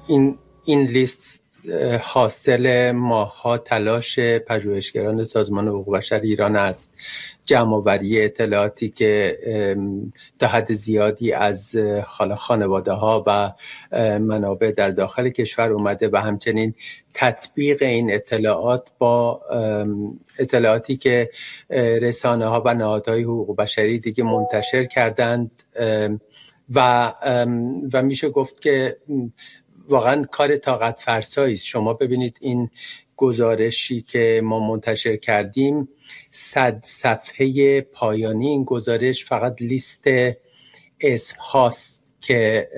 این لیست حاصل ماه‌ها تلاش پژوهشگران سازمان حقوق بشر ایران است. جمع‌آوری اطلاعاتی که تا حد زیادی از خانواده‌ها و منابع در داخل کشور اومده و همچنین تطبیق این اطلاعات با اطلاعاتی که رسانه‌ها و نهادهای حقوق بشری دیگه منتشر کردند و میشه گفت که واقعا کار طاقت فرسایی است. شما ببینید این گزارشی که ما منتشر کردیم 100 صفحه پایانی این گزارش فقط لیست اسم هاست که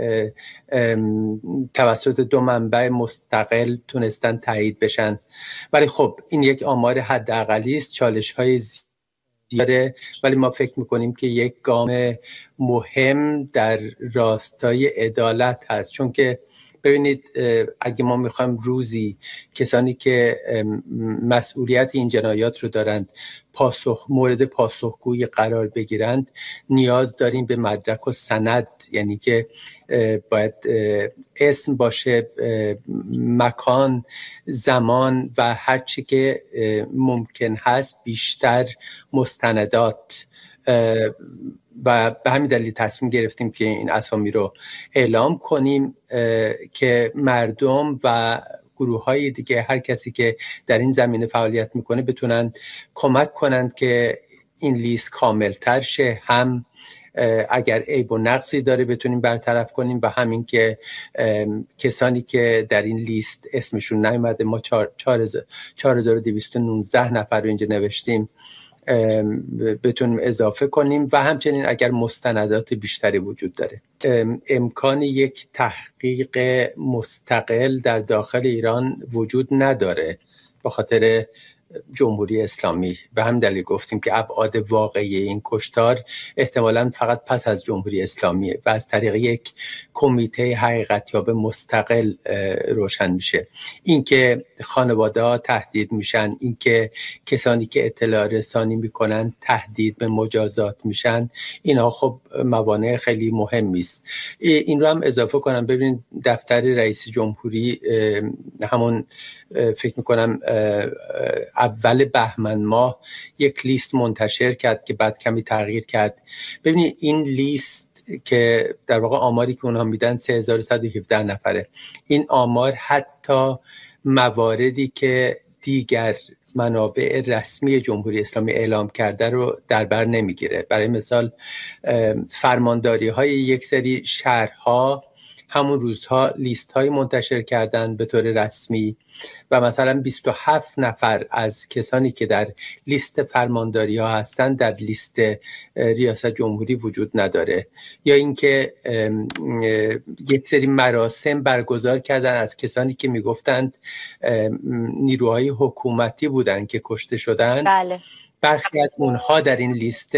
توسط 2 منبع مستقل تونستن تایید بشن، ولی خب این یک آمار حداقلی است، چالش‌های زیاده، ولی ما فکر میکنیم که یک گام مهم در راستای عدالت هست. چون که ببینید اگه ما میخوایم روزی کسانی که مسئولیت این جنایات رو دارند مورد پاسخگویی قرار بگیرند، نیاز داریم به مدرک و سند، یعنی که باید اسم باشه، مکان، زمان و هر چی که ممکن هست بیشتر مستندات، و به همین دلیل تصمیم گرفتیم که این اسامی رو اعلام کنیم که مردم و گروه‌های دیگه، هر کسی که در این زمینه فعالیت میکنه، بتونن کمک کنند که این لیست کاملتر شه، هم اگر عیب و نقصی داره بتونیم برطرف کنیم و همین که کسانی که در این لیست اسمشون نیومده، ما 4219 نفر رو اینجا نوشتیم، بتونیم اضافه کنیم و همچنین اگر مستندات بیشتری وجود داره. امکان یک تحقیق مستقل در داخل ایران وجود نداره به خاطر جمهوری اسلامی. به هم دلیل گفتیم که ابعاد واقعی این کشتار احتمالاً فقط پس از جمهوری اسلامیه و از طریق یک کمیته حقیقتیاب مستقل روشن میشه. اینکه خانواده‌ها تهدید میشن، اینکه کسانی که اطلاع رسانی میکنن تهدید به مجازات میشن، اینا خب موانع خیلی مهمی است. این رو هم اضافه کنم، ببینید دفتر رئیس جمهوری همون فکر میکنم اول بهمن ماه یک لیست منتشر کرد که بعد کمی تغییر کرد. ببینید این لیست که در واقع آماری که اونها میدن 3117 نفره، این آمار حتی مواردی که دیگر منابع رسمی جمهوری اسلامی اعلام کرده رو در بر نمیگیره. برای مثال فرمانداری های یک سری شهرها همون روزها لیست های منتشر کردن به طور رسمی و مثلا 27 نفر از کسانی که در لیست فرمانداری ها هستن در لیست ریاست جمهوری وجود نداره. یا اینکه یک سری مراسم برگزار کردن از کسانی که میگفتند نیروهای حکومتی بودن که کشته شدن. بله. برخی از اونها در این لیست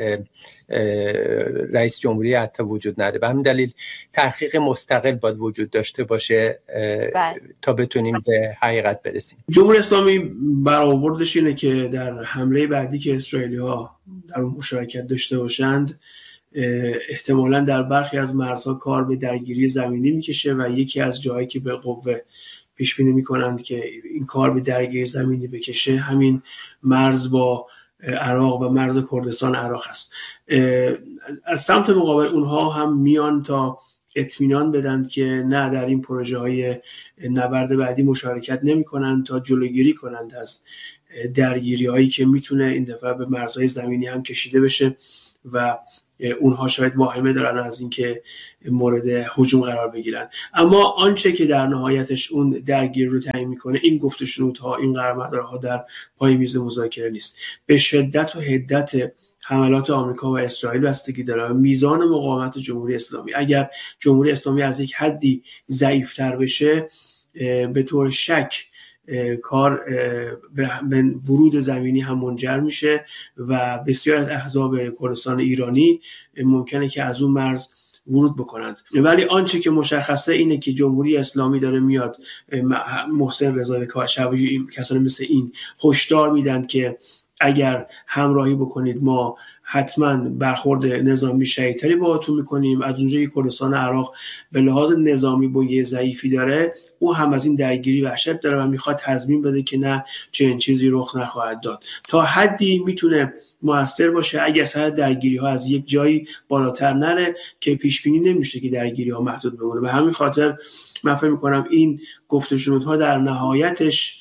رئیس جمهوری حتی وجود نداره. به همین دلیل تحقیق مستقل باید وجود داشته باشه تا بتونیم به حقیقت برسیم. جمهوری اسلامی برآوردش اینه که در حمله بعدی که اسرائیلی‌ها در مشارکت داشته باشند، احتمالاً در برخی از مرزها کار به درگیری زمینی میکشه و یکی از جاهایی که به قوه پیش بینی میکنند که این کار به درگیری زمینی بکشه همین مرز با عراق و مرز کردستان عراق است. از سمت مقابل اونها هم میان تا اطمینان بدن که نه، در این پروژه های نبرد بعدی مشارکت نمی کنند تا جلوگیری کنند از درگیری هایی که میتونه این دفعه به مرزهای زمینی هم کشیده بشه و اونها شاید واهمه دارن از اینکه مورد هجوم قرار بگیرن. اما آنچه که در نهایتش اون درگیر رو تعیین میکنه این گفت‌وشنودها، این قرارمدارها در پای میز مذاکره نیست. به شدت و حدت حملات آمریکا و اسرائیل بستگی داره. میزان مقاومت جمهوری اسلامی، اگر جمهوری اسلامی از یک حدی ضعیف‌تر بشه، به طور شک کار به ورود زمینی هم منجر میشه و بسیار از احزاب کردستان ایرانی ممکنه که از اون مرز ورود بکنند. ولی آنچه که مشخصه اینه که جمهوری اسلامی داره میاد، محسن رضایی کسانی مثل این هشدار میدن که اگر همراهی بکنید ما حتما برخورد نظامی شدیدتری باهاتون میکنیم. از اونجایی که کردستان عراق به لحاظ نظامی بنیه ضعیفی داره، او هم از این درگیری وحشت داره و میخواد تضمین بده که نه چنین چیزی رخ نخواهد داد. تا حدی میتونه موثر باشه اگر سطح درگیری ها از یک جایی بالاتر نره که پیش بینی نمیشه که درگیری ها محدود بمونه. به همین خاطر من فکر میکنم این گفت و شنودها در نهایتش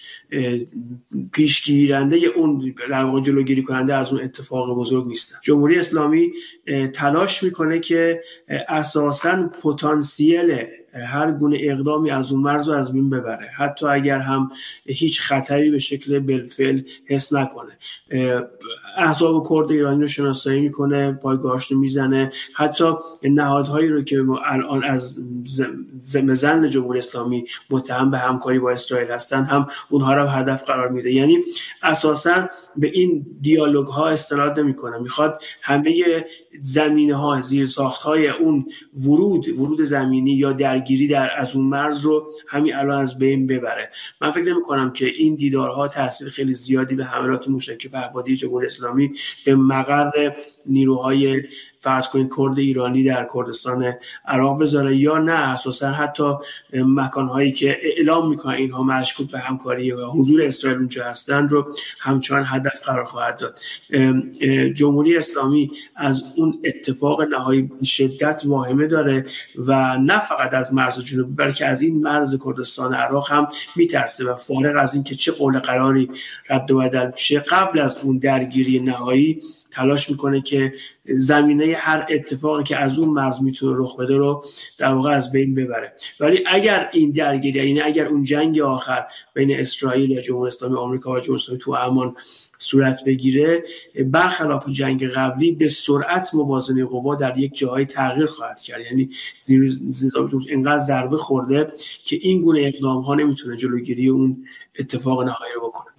پیشگیرنده اون، در واقع جلوگیری کننده از اون اتفاق بزرگ نیستن. جمهوری اسلامی تلاش میکنه که اساساً پتانسیل هر گونه اقدامی از اون مرز رو از بین ببره، حتی اگر هم هیچ خطری به شکل بالفعل حس نکنه. احزاب کرد ایرانی رو شناسایی میکنه، پایگاهاش رو میزنه، حتی نهادهایی رو که الان از زمزن جمهوری اسلامی متهم به همکاری با اسرائیل هستن هم اونها رو هدف قرار میده. یعنی اساسا به این دیالوگ ها استناد نمیکنه، میخواد همه زمینه ها، زیر ساخت های اون ورود زمینی یا درگیری در از اون مرز رو همین الان از بین ببره. من فکر نمی‌کنم که این دیدارها تاثیر خیلی زیادی به حملات موشکی پهپادی جمهوری اسلامی به مقر نیروهای فرض کنید کرد ایرانی در کردستان عراق بذاره، یا نه اساسا حتی مکانهایی که اعلام میکنن اینها مشکوک به همکاری و حضور اسرائیل اونجا هستند رو همچنان هدف قرار خواهد داد. جمهوری اسلامی از اون اتفاق نهایی شدت واهمه داره و نه فقط از مرز جنوبی بلکه از این مرز کردستان عراق هم میترسه و فارغ از این که چه قول قراری رد و بدل بشه قبل از اون درگیری نهایی تلاش میکنه که زمینه هر اتفاقی که از اون مرز میتونه رخ بده رو در واقع از بین ببره. ولی اگر این درگیری، یعنی اگر اون جنگ آخر بین اسرائیل یا جمهوری اسلامی آمریکا و جمهوری اسلامی تو عمان صورت بگیره، برخلاف جنگ قبلی به سرعت موازنه قوا در یک جای تغییر خواهد کرد. یعنی اینقدر ضربه خورده که این گونه اقدام ها نمیتونه جلوگیری اون اتفاق نهایی رو بکنه.